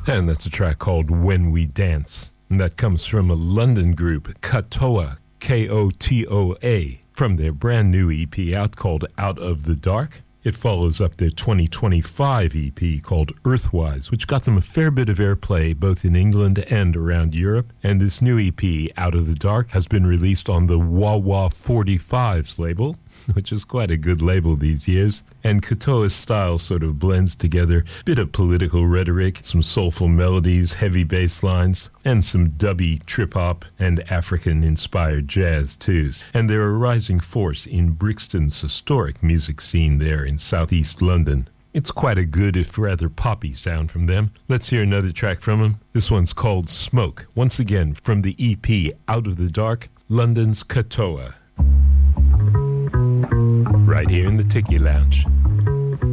And that's a track called When We Dance. And that comes from a London group, Kotoa, Kotoa, from their brand new EP out called Out of the Dark. It follows up their 2025 EP called Earthwise, which got them a fair bit of airplay both in England and around Europe. And this new EP, Out of the Dark, has been released on the Wawa 45s label, which is quite a good label these years. And Kotoa's style sort of blends together a bit of political rhetoric, some soulful melodies, heavy bass lines, and some dubby trip-hop and African-inspired jazz, too. And they're a rising force in Brixton's historic music scene there in southeast London. It's quite a good, if rather poppy sound from them. Let's hear another track from them. This one's called Smoke. Once again, from the EP Out of the Dark, London's Kotoa. Right here in the Tiki Lounge.